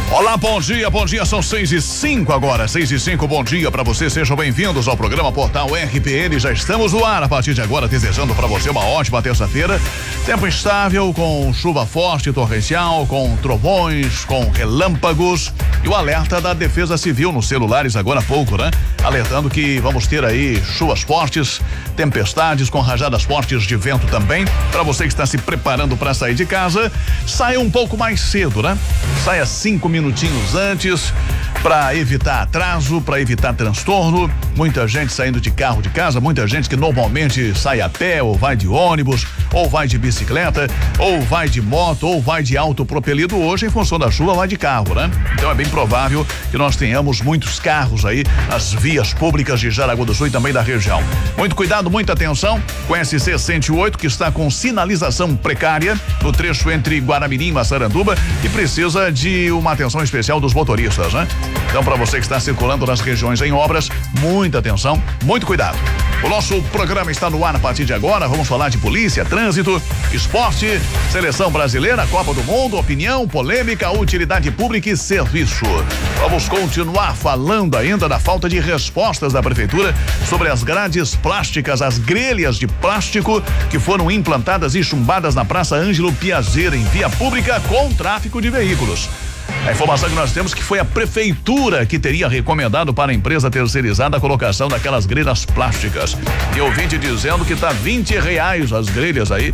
Olá, bom dia, são 6:05 agora, 6:05, bom dia pra você, sejam bem-vindos ao programa Portal RPN, já estamos no ar a partir de agora, desejando pra você uma ótima terça-feira, tempo instável, com chuva forte, torrencial, com trovões, com relâmpagos e o alerta da Defesa Civil nos celulares agora há pouco, né? Alertando que vamos ter aí chuvas fortes, tempestades com rajadas fortes de vento também, pra você que está se preparando pra sair de casa, saia um pouco mais cedo, né? Saia 5 minutinhos antes para evitar atraso, para evitar transtorno. Muita gente saindo de carro de casa, muita gente que normalmente sai a pé ou vai de ônibus, ou vai de bicicleta, ou vai de moto, ou vai de autopropelido. Hoje, em função da chuva, vai de carro, né? Então é bem provável que nós tenhamos muitos carros aí nas vias públicas de Jaraguá do Sul e também da região. Muito cuidado, muita atenção com a SC 108, que está com sinalização precária no trecho entre Guaramirim e Massaranduba e precisa de uma atenção especial dos motoristas, né? Então, para você que está circulando nas regiões em obras, muita atenção, muito cuidado. O nosso programa está no ar a partir de agora. Vamos falar de polícia, trânsito, esporte, seleção brasileira, Copa do Mundo, opinião, polêmica, utilidade pública e serviço. Vamos continuar falando ainda da falta de respostas da prefeitura sobre as grades plásticas, as grelhas de plástico que foram implantadas e chumbadas na Praça Ângelo Piazeira, em via pública com tráfego de veículos. A informação que nós temos que foi a prefeitura que teria recomendado para a empresa terceirizada a colocação daquelas grelhas plásticas. E ouvinte dizendo que tá R$20 as grelhas aí.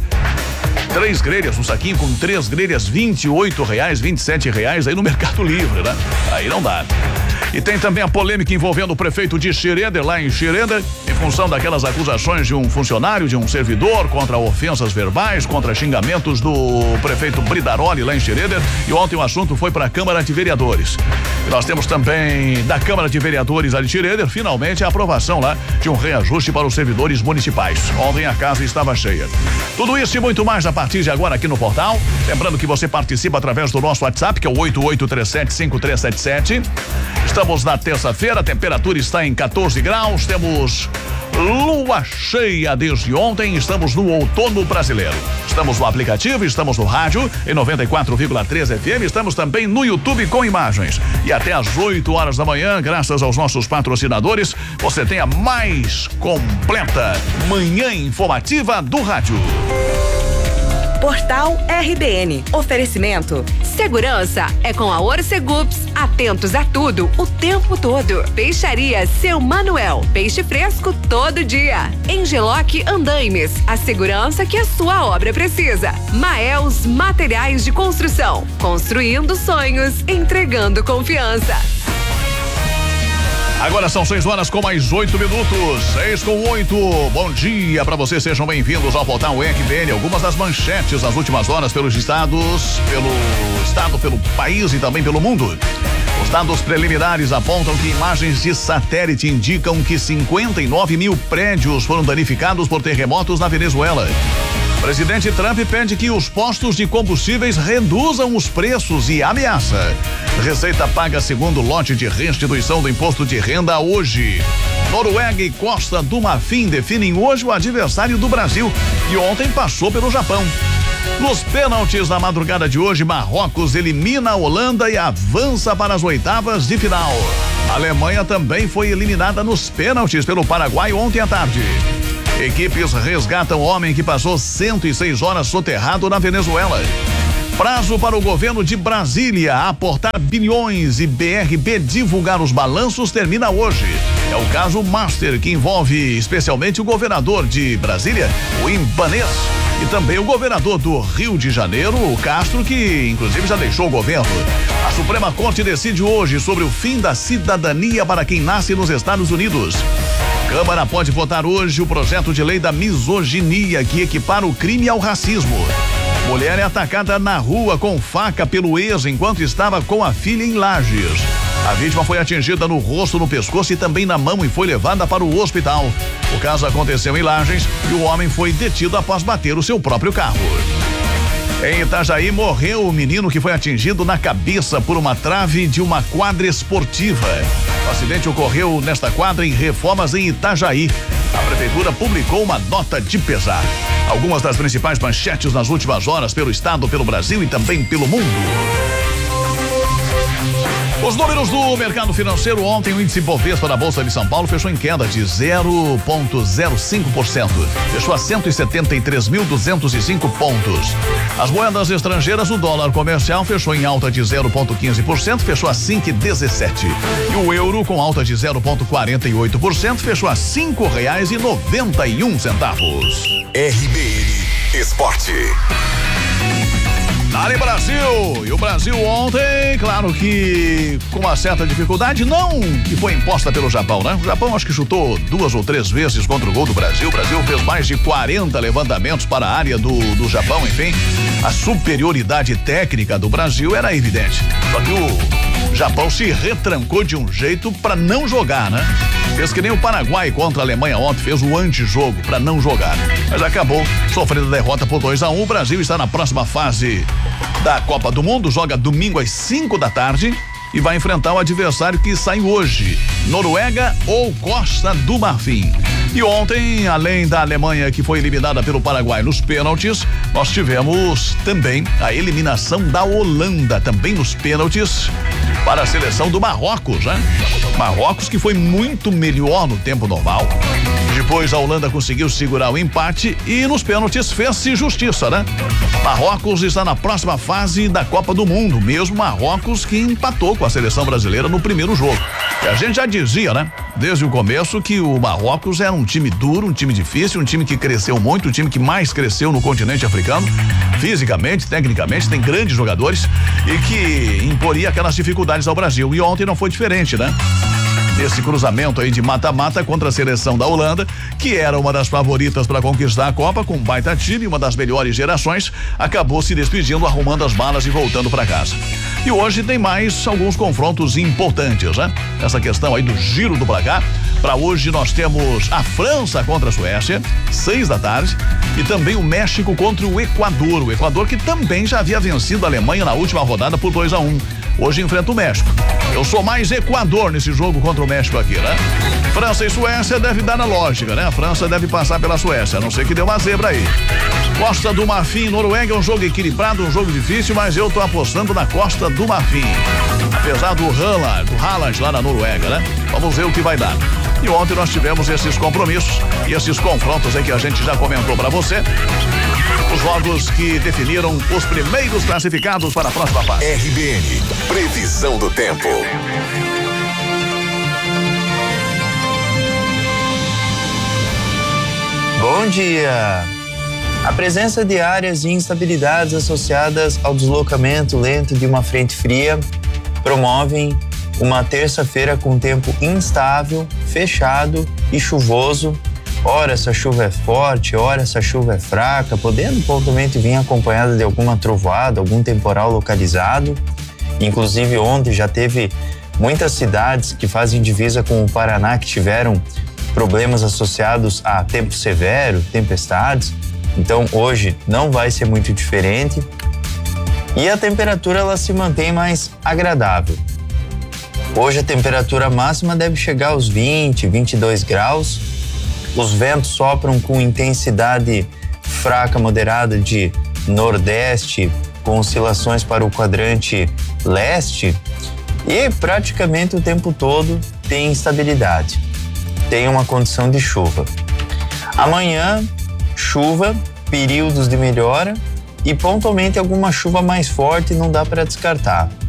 3 grelhas, um saquinho com 3 grelhas, R$28, R$27 aí no Mercado Livre, né? Aí não dá. E tem também a polêmica envolvendo o prefeito de Xereder, lá em Xereder, em função daquelas acusações de um funcionário, de um servidor, contra ofensas verbais, contra xingamentos do prefeito Bridaroli, lá em Xereder. E ontem o assunto foi para a Câmara de Vereadores. E nós temos também da Câmara de Vereadores ali de Xereder, finalmente a aprovação lá de um reajuste para os servidores municipais. Ontem a casa estava cheia. Tudo isso e muito mais a partir de agora aqui no portal. Lembrando que você participa através do nosso WhatsApp, que é o 88375377. Estamos na terça-feira, a temperatura está em 14 graus, temos lua cheia desde ontem, estamos no outono brasileiro. Estamos no aplicativo, estamos no rádio em 94,3 FM, estamos também no YouTube com imagens. E até às 8 horas da manhã, graças aos nossos patrocinadores, você tem a mais completa manhã informativa do rádio. Portal RBN. Oferecimento. Segurança é com a Orcegups. Atentos a tudo, o tempo todo. Peixaria Seu Manuel. Peixe fresco todo dia. Engeloc Andaimes. A segurança que a sua obra precisa. Maels Materiais de Construção. Construindo sonhos, entregando confiança. Agora são 6 horas com mais 8 minutos, 6:08. Bom dia pra vocês, sejam bem-vindos ao portal RBN. Algumas das manchetes nas últimas horas pelo estado, pelo país e também pelo mundo. Os dados preliminares apontam que imagens de satélite indicam que 59 mil prédios foram danificados por terremotos na Venezuela. Presidente Trump pede que os postos de combustíveis reduzam os preços e ameaça. Receita paga segundo lote de restituição do imposto de renda hoje. Noruega e Costa do Marfim definem hoje o adversário do Brasil e ontem passou pelo Japão. Nos pênaltis na madrugada de hoje, Marrocos elimina a Holanda e avança para as oitavas de final. A Alemanha também foi eliminada nos pênaltis pelo Paraguai ontem à tarde. Equipes resgatam homem que passou 106 horas soterrado na Venezuela. Prazo para o governo de Brasília aportar bilhões e BRB divulgar os balanços termina hoje. É o caso Master, que envolve especialmente o governador de Brasília, o Ibanez, e também o governador do Rio de Janeiro, o Castro, que inclusive já deixou o governo. A Suprema Corte decide hoje sobre o fim da cidadania para quem nasce nos Estados Unidos. Câmara pode votar hoje o projeto de lei da misoginia, que equipara o crime ao racismo. Mulher é atacada na rua com faca pelo ex enquanto estava com a filha em Lages. A vítima foi atingida no rosto, no pescoço e também na mão e foi levada para o hospital. O caso aconteceu em Lages e o homem foi detido após bater o seu próprio carro. Em Itajaí, morreu o menino que foi atingido na cabeça por uma trave de uma quadra esportiva. O acidente ocorreu nesta quadra em Reformas, em Itajaí. A prefeitura publicou uma nota de pesar. Algumas das principais manchetes nas últimas horas pelo estado, pelo Brasil e também pelo mundo. Os números do mercado financeiro ontem, o índice Bovespa da Bolsa de São Paulo fechou em queda de 0,05%. Fechou a 173.205 pontos. As moedas estrangeiras, o dólar comercial fechou em alta de 0,15%, fechou a 5,17. E o euro com alta de 0,48%, fechou a R$5,91. RBN Esporte. Dale Brasil! E o Brasil ontem, claro que com uma certa dificuldade, não que foi imposta pelo Japão, né? O Japão acho que chutou 2 ou 3 vezes contra o gol do Brasil. O Brasil fez mais de 40 levantamentos para a área do Japão, enfim. A superioridade técnica do Brasil era evidente. Só que o Japão se retrancou de um jeito para não jogar, né? Fez que nem o Paraguai contra a Alemanha ontem, fez o antijogo para não jogar. Mas acabou sofrendo derrota por 2-1. O Brasil está na próxima fase da Copa do Mundo, joga domingo às 5 da tarde e vai enfrentar o adversário que sai hoje, Noruega ou Costa do Marfim. E ontem, além da Alemanha que foi eliminada pelo Paraguai nos pênaltis, nós tivemos também a eliminação da Holanda, também nos pênaltis, para a seleção do Marrocos, né? Marrocos que foi muito melhor no tempo normal. Depois a Holanda conseguiu segurar o empate e nos pênaltis fez-se justiça, né? Marrocos está na próxima fase da Copa do Mundo, mesmo Marrocos que empatou com a seleção brasileira no primeiro jogo. E a gente já dizia, né? Desde o começo que o Marrocos era um time duro, um time difícil, um time que cresceu muito, um time que mais cresceu no continente africano, fisicamente, tecnicamente, tem grandes jogadores e que imporia aquelas dificuldades ao Brasil. E ontem não foi diferente, né? Esse cruzamento aí de mata-mata contra a seleção da Holanda, que era uma das favoritas para conquistar a Copa, com um baita time, uma das melhores gerações, acabou se despedindo, arrumando as malas e voltando para casa. E hoje tem mais alguns confrontos importantes, né? Essa questão aí do giro do placar. Para hoje nós temos a França contra a Suécia, 6 da tarde, e também o México contra o Equador. O Equador que também já havia vencido a Alemanha na última rodada por 2-1. Hoje enfrenta o México. Eu sou mais Equador nesse jogo contra o México aqui, né? França e Suécia deve dar na lógica, né? A França deve passar pela Suécia, a não ser que dê uma zebra aí. Costa do Marfim, Noruega é um jogo equilibrado, um jogo difícil, mas eu tô apostando na Costa do Marfim. Apesar do Haaland lá na Noruega, né? Vamos ver o que vai dar. E ontem nós tivemos esses compromissos e esses confrontos aí que a gente já comentou pra você. Os jogos que definiram os primeiros classificados para a próxima fase. RBN, previsão do tempo. Bom dia! A presença de áreas de instabilidades associadas ao deslocamento lento de uma frente fria promovem uma terça-feira com tempo instável, fechado e chuvoso. Ora essa chuva é forte, ora essa chuva é fraca, podendo pontualmente vir acompanhada de alguma trovoada, algum temporal localizado. Inclusive ontem já teve muitas cidades que fazem divisa com o Paraná que tiveram problemas associados a tempo severo, tempestades. Então hoje não vai ser muito diferente. E a temperatura ela se mantém mais agradável. Hoje a temperatura máxima deve chegar aos 20, 22 graus. Os ventos sopram com intensidade fraca, moderada de nordeste, com oscilações para o quadrante leste, e praticamente o tempo todo tem instabilidade. Tem uma condição de chuva. Amanhã, chuva, períodos de melhora e pontualmente alguma chuva mais forte não dá para descartar.